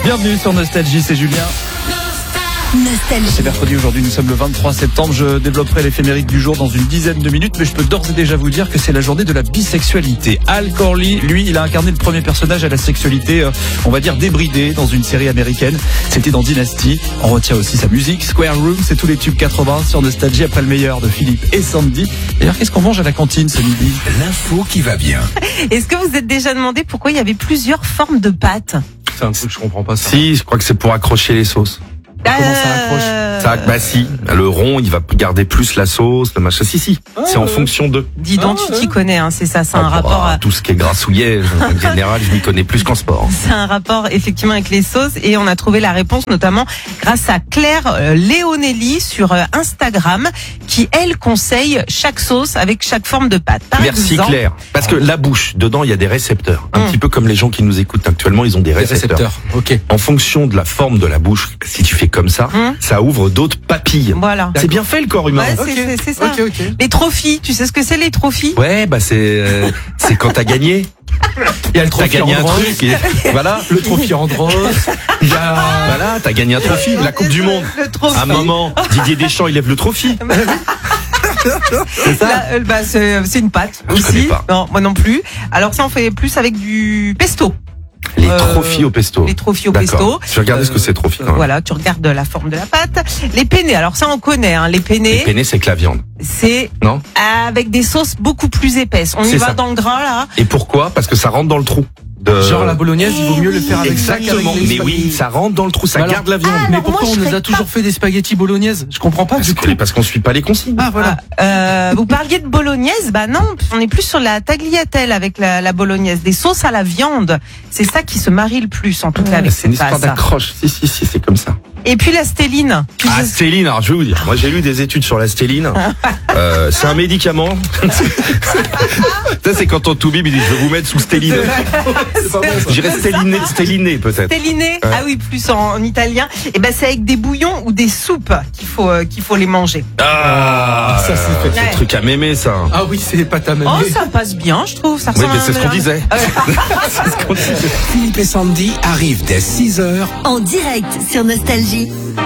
Bienvenue sur Nostalgie, c'est Julien. Nostalgie. C'est mercredi aujourd'hui, nous sommes le 23 septembre. Je développerai l'éphéméride du jour dans une dizaine de minutes, mais je peux d'ores et déjà vous dire que c'est la journée de la bisexualité. Al Corley, lui, il a incarné le premier personnage à la sexualité, on va dire débridée, dans une série américaine. C'était dans Dynasty. On retient aussi sa musique. Square Room, c'est tous les tubes 80 sur Nostalgie après le meilleur de Philippe et Sandy. D'ailleurs, qu'est-ce qu'on mange à la cantine ce midi? L'info qui va bien. Est-ce que vous vous êtes déjà demandé pourquoi il y avait plusieurs formes de pâtes? C'est un truc que je comprends pas ça. Si, je crois que c'est pour accrocher les sauces. Comment ça accroche? Ça, bah si, le rond, il va garder plus la sauce, le machin. Si, c'est en fonction de. Dis donc, tu t'y connais, hein, c'est ça, c'est un rapport. Tout ce qui est grassouillet, en général, je m'y connais plus qu'en sport. C'est un rapport effectivement avec les sauces et on a trouvé la réponse notamment grâce à Claire Léonelli sur Instagram qui elle conseille chaque sauce avec chaque forme de pâte. Par Merci exemple, Claire. Parce que la bouche, dedans, il y a des récepteurs. Un petit peu comme les gens qui nous écoutent actuellement, ils ont des récepteurs. Ok. En fonction de la forme de la bouche, si tu fais comme ça, ça ouvre d'autres papilles. Voilà. C'est bien fait le corps humain. Ouais, c'est ça. Ok. Les trophies, tu sais ce que c'est les trophies? Ouais, bah c'est quand t'as gagné. Il y a le T'as trophée gagné un Andros. truc. Voilà. Le trophée Andros. Il y a... Voilà, t'as gagné un trophée. La Coupe du Monde. Le trophée. À un moment, Didier Deschamps, il lève le trophée. C'est ça. Là, c'est une pâte Je connais aussi. pas. Non, moi non plus. Alors ça, on fait plus avec du pesto. Les trophées au pesto. Les trophées au D'accord. pesto. Je vais regarder ce que c'est trophée. Voilà, tu regardes la forme de la pâte. Les penne, alors ça on connaît, hein. Les penne, Les penne, c'est que la viande. c'est Non? avec des sauces beaucoup plus épaisses. On y C'est va ça. dans le gras là. Et pourquoi? Parce que ça rentre dans le trou. Genre la bolognaise, il vaut mieux le faire avec ça Exactement. qu'avec les Mais oui, spaghettis. ça rentre dans le trou, ça Voilà. garde la viande. Ah, Mais alors, pourquoi moi, on je nous serais a toujours fait des spaghettis bolognaise? Je comprends pas du coup. Parce qu'on suit pas les consignes. Ah voilà. Vous parliez de bolognaise, bah non, on est plus sur la tagliatelle avec la bolognaise, des sauces à la viande. C'est ça qui se marie le plus en tout cas avec C'est une cette histoire pâte. d'accroche. Si, c'est comme ça. Et puis la stéline. Tu Ah, sais- stéline, alors je vais vous dire. Moi, j'ai lu des études sur la stéline. C'est un médicament. Ça, c'est quand on toubib, il dit, je vais vous mettre sous stéline. Je dirais stéliné, peut-être. Stéliné, ah oui, plus en italien. Et ben c'est avec des bouillons ou des soupes qu'il faut les manger. Ah, Ça, c'est fait. c'est le truc à mémé, ça. Ah oui, c'est pas ta même. Oh, ça passe bien, je trouve. Ça Oui, ressemble mais à un c'est ce qu'on mélange. disait. C'est ce qu'on disait. Philippe et Sandy arrivent dès 6h. Oh. Oh. En direct sur Nostalgie.